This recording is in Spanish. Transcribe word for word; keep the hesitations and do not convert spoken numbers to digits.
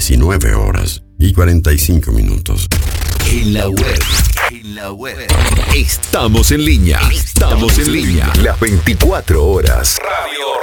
diecinueve horas y cuarenta y cinco minutos. En la web, en la web. Estamos en línea, estamos en línea. Las veinticuatro horas. Radio